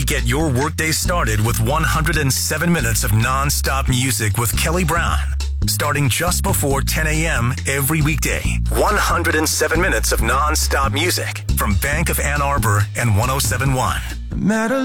Get your workday started with 107 minutes of non-stop music with Kelly Brown. Starting just before 10 a.m. every weekday. 107 minutes of non-stop music from Bank of Ann Arbor and 107.1.